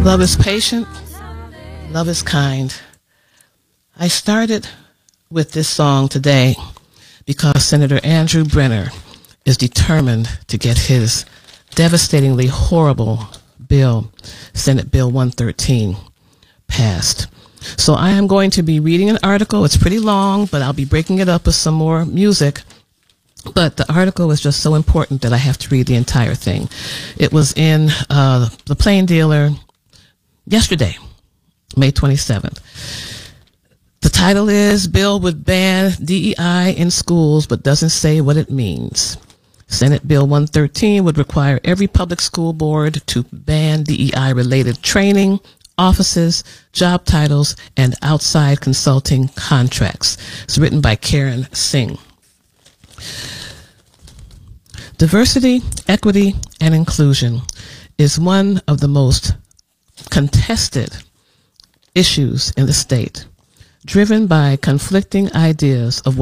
Love is patient. Love is kind. I started with this song today because Senator Andrew Brenner is determined to get his devastatingly horrible bill, Senate Bill 113, passed. So I am going to be reading an article. It's pretty long, but I'll be breaking it up with some more music. But the article is just so important that I have to read the entire thing. It was in the Plain Dealer yesterday, May 27th. The title is Bill would ban DEI in schools but doesn't say what it means. Senate Bill 113 would require every public school board to ban DEI-related training, offices, job titles, and outside consulting contracts. It's written by Karen Singh. Diversity, equity, and inclusion is one of the most contested issues in the state, driven by conflicting ideas of what